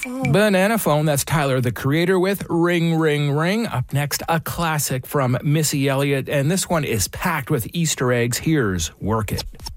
Banana Phone, that's Tyler, the Creator, with Ring, Ring, Ring. Up next, a classic from Missy Elliott, and this one is packed with Easter eggs. Here's Work It.